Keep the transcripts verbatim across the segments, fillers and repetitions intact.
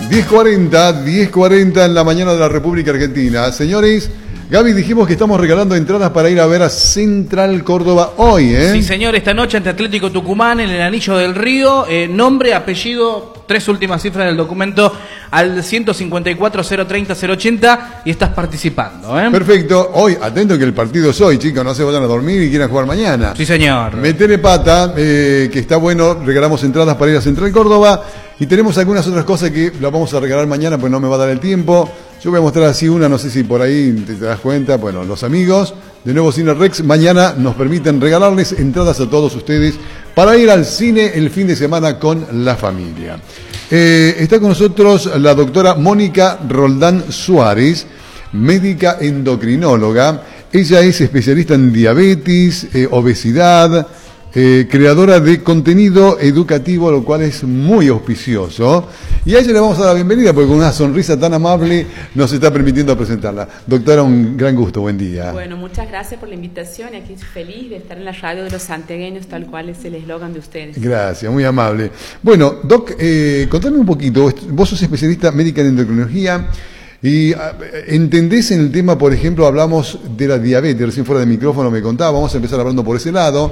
diez cuarenta, diez cuarenta en la mañana de la República Argentina. Señores, Gaby, dijimos que estamos regalando entradas para ir a ver a Central Córdoba hoy, ¿eh? Sí, señor, esta noche ante Atlético Tucumán en el Anillo del Río. Eh, nombre, apellido, tres últimas cifras del documento al ciento cincuenta y cuatro, cero treinta, cero ochenta y estás participando, ¿eh? Perfecto. Hoy, atento que el partido es hoy, chicos, no se vayan a dormir y quieran jugar mañana. Sí, señor. Metele pata, eh, que está bueno, regalamos entradas para ir a Central Córdoba y tenemos algunas otras cosas que las vamos a regalar mañana, pues no me va a dar el tiempo. Yo voy a mostrar así una, no sé si por ahí te, te das cuenta. Bueno, los amigos de Nuevo Cine Rex mañana nos permiten regalarles entradas a todos ustedes para ir al cine el fin de semana con la familia. Eh, está con nosotros la doctora Mónica Roldán Suárez, médica endocrinóloga. Ella es especialista en diabetes, eh, obesidad, eh, creadora de contenido educativo, lo cual es muy auspicioso. Y a ella le vamos a dar la bienvenida porque con una sonrisa tan amable nos está permitiendo presentarla. Doctora, un gran gusto, buen día. Bueno, muchas gracias por la invitación y aquí estoy feliz de estar en la radio de los santiagueños, tal cual es el eslogan de ustedes. Gracias, muy amable. Bueno, Doc, eh, contame un poquito, vos sos especialista médica en endocrinología y entendés en el tema, por ejemplo, hablamos de la diabetes, recién fuera de micrófono me contaba, vamos a empezar hablando por ese lado,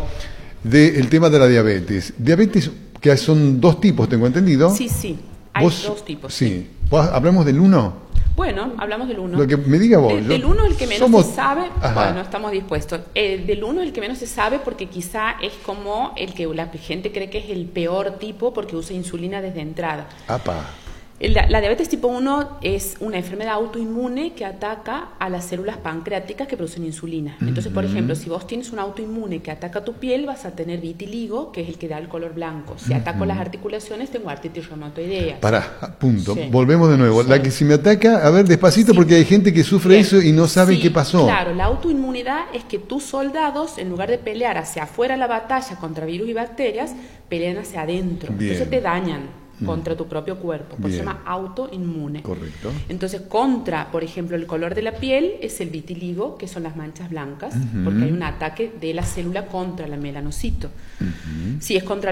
del tema de la diabetes. Diabetes, que son dos tipos, tengo entendido. Sí, sí. Hay ¿Vos? dos tipos. Sí. Sí. ¿Hablamos del uno? Bueno, hablamos del uno. Lo que me diga vos. De, yo, del uno el que menos somos... se sabe. Ajá. Bueno, estamos dispuestos. El del uno el que menos se sabe porque quizá es como el que la gente cree que es el peor tipo porque usa insulina desde entrada. Apa. La, la diabetes tipo uno es una enfermedad autoinmune que ataca a las células pancreáticas que producen insulina. Entonces, por ejemplo, si vos tienes un autoinmune que ataca tu piel, vas a tener vitiligo, que es el que da el color blanco. Si ataco las articulaciones, tengo artritis reumatoidea. Pará, punto. Sí. Volvemos de nuevo. Sí. La que si me ataca, a ver, despacito, sí. Porque hay gente que sufre Bien. Eso y no sabe sí, qué pasó. Claro, la autoinmunidad es que tus soldados, en lugar de pelear hacia afuera la batalla contra virus y bacterias, pelean hacia adentro. Bien. Entonces te dañan contra tu propio cuerpo, por eso se llama autoinmune. Correcto. Entonces, contra, por ejemplo, el color de la piel es el vitiligo, que son las manchas blancas, uh-huh. porque hay un ataque de la célula contra el melanocito. Uh-huh. Si es contra